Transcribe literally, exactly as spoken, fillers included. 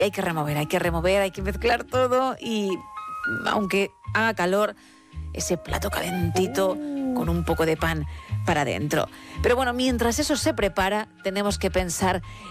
hay que remover, hay que remover, hay que mezclar todo y aunque haga calor, ese plato calentito con un poco de pan para adentro. Pero bueno, mientras eso se prepara, tenemos que pensar